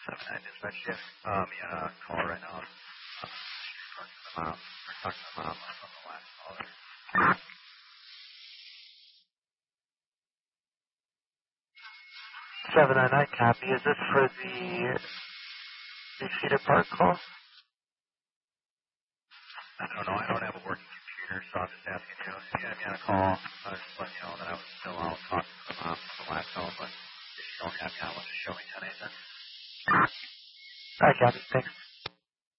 7-9 dispatch shift. Yeah, call right now. Talking to the mom from the last caller. 799 copy. Is this for the Cedar Park call? I don't know. I don't have a working computer, so I'm just asking you. If you had me on a call, I was just letting you know that I was still out talking to the mom from the last call, but if you don't have me on, let's just show me 10 8 then. All right, copy. Thanks.